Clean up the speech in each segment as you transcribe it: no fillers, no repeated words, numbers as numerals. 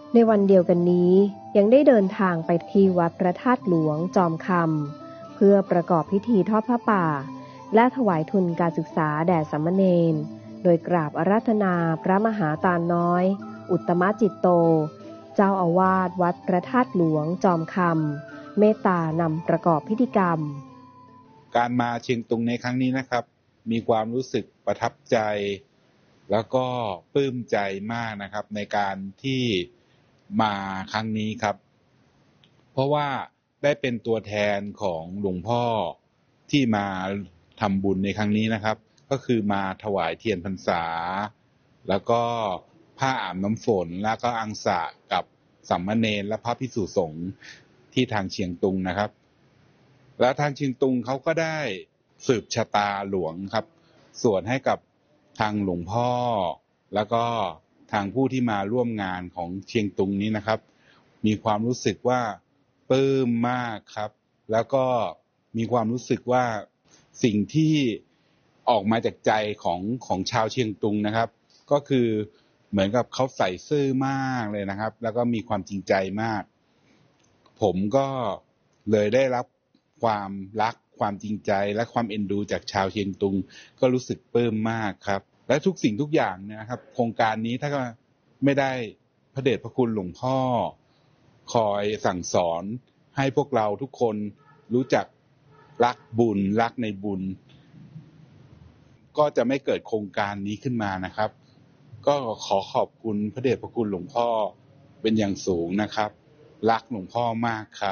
ในวันเดียวกันนี้ยังได้เดินทางไปที่วัดพระธาตุหลวงจอมคำเพื่อประกอบพิธีทอดผ้าป่าและถวายทุนการศึกษาแด่สามเณรโดยกราบอาราธนาพระมหาตาลน้อยอุตตมจิตโตเจ้าอาวาสวัดพระธาตุหลวงจอมคำเมตตานำประกอบพิธีกรรมการมาเชียงตุงในครั้งนี้นะครับมีความรู้สึกประทับใจแล้วก็ปลื้มใจมากนะครับในการที่มาครั้งนี้ครับเพราะว่าได้เป็นตัวแทนของหลวงพ่อที่มาทำบุญในครั้งนี้นะครับก็คือมาถวายเทียนพรรษาแล้วก็ผ้าอาบน้ำฝนแล้วก็อังสะกับสามเณรและพระภิกษุสงฆ์ที่ทางเชียงตุงนะครับแล้วทางเชียงตุงเขาก็ได้สืบชะตาหลวงครับส่วนให้กับทางหลวงพ่อแล้วก็ทางผู้ที่มาร่วมงานของเชียงตุงนี้นะครับมีความรู้สึกว่าปลื้มมากครับแล้วก็มีความรู้สึกว่าสิ่งที่ออกมาจากใจของชาวเชียงตุงนะครับก็คือเหมือนกับเขาใส่ซื่อมากเลยนะครับแล้วก็มีความจริงใจมากผมก็เลยได้รับความรักความจริงใจและความเอ็นดูจากชาวเชียงตุงก็รู้สึกปลื้มมากครับและทุกสิ่งทุกอย่างนะครับโครงการนี้ถ้าไม่ได้พระเดชพระคุณหลวงพ่อคอยสั่งสอนให้พวกเราทุกคนรู้จักรักบุญรักในบุญก็จะไม่เกิดโครงการนี้ขึ้นมานะครับก็ขอขอบคุณพระเดชพระคุณหลวงพ่อเป็นอย่างสูงนะครับรักหลวงพ่อมากครับ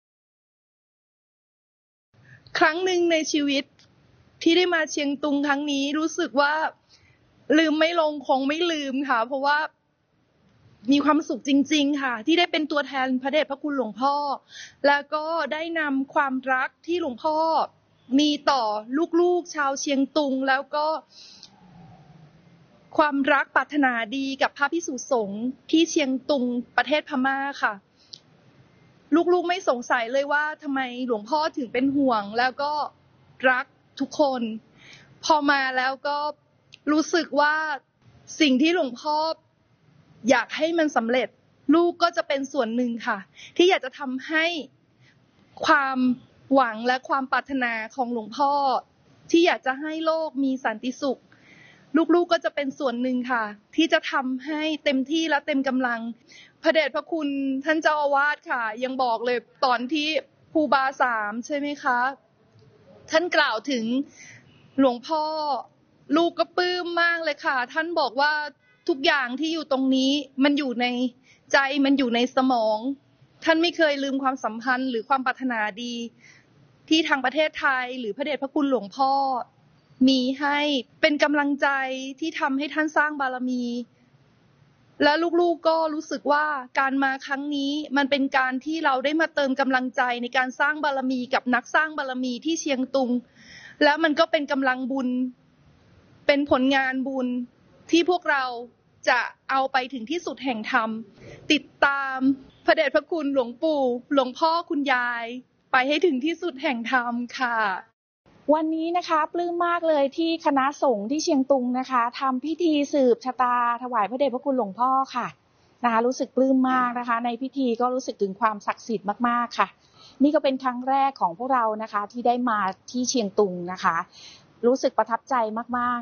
ครั้งหนึ่งในชีวิตที่ได้มาเชียงตุงครั้งนี้รู้สึกว่าลืมไม่ลงคงไม่ลืมค่ะเพราะว่ามีความสุขจริงๆค่ะที่ได้เป็นตัวแทนพระเดชพระคุณหลวงพ่อแล้วก็ได้นำความรักที่หลวงพ่อมีต่อลูกๆชาวเชียงตุงแล้วก็ความรักปรารถนาดีกับพระภิกษุสงฆ์ที่เชียงตุงประเทศพม่าค่ะลูกๆไม่สงสัยเลยว่าทำไมหลวงพ่อถึงเป็นห่วงแล้วก็รักทุกคนพอมาแล้วก็รู้สึกว่าสิ่งที่หลวงพ่ออยากให้มันสำเร็จลูกก็จะเป็นส่วนหนึ่งค่ะที่อยากจะทำให้ความหวังและความปรารถนาของหลวงพ่อที่อยากจะให้โลกมีสันติสุขลูกๆก็จะเป็นส่วนหนึ่งค่ะที่จะทำให้เต็มที่และเต็มกำลังพระเดชพระคุณท่านเจ้าอาวาสค่ะยังบอกเลยตอนที่ภูบา3ใช่ไหมคะท่านกล่าวถึงหลวงพ่อลูกก็ปลื้มมากเลยค่ะท่านบอกว่าทุกอย่างที่อยู่ตรงนี้มันอยู่ในใจมันอยู่ในสมองท่านไม่เคยลืมความสัมพันธ์หรือความปรารถนาดีที่ทางประเทศไทยหรือพระเดชพระคุณหลวงพ่อมีให้เป็นกำลังใจที่ทำให้ท่านสร้างบารมีและลูกๆก็รู้สึกว่าการมาครั้งนี้มันเป็นการที่เราได้มาเติมกำลังใจในการสร้างบารมีกับนักสร้างบารมีที่เชียงตุงแล้วมันก็เป็นกำลังบุญเป็นผลงานบุญที่พวกเราจะเอาไปถึงที่สุดแห่งธรรมติดตามพระเดชพระคุณหลวงปู่หลวงพ่อคุณยายไปให้ถึงที่สุดแห่งธรรมค่ะวันนี้นะคะปลื้มมากเลยที่คณะสงฆ์ที่เชียงตุงนะคะทำพิธีสืบชะตาถวายพระเดชพระคุณหลวงพ่อค่ะนะคะรู้สึกปลื้มมากนะคะในพิธีก็รู้สึกถึงความศักดิ์สิทธิ์มากๆค่ะนี่ก็เป็นครั้งแรกของพวกเรานะคะที่ได้มาที่เชียงตุงนะคะรู้สึกประทับใจมากๆ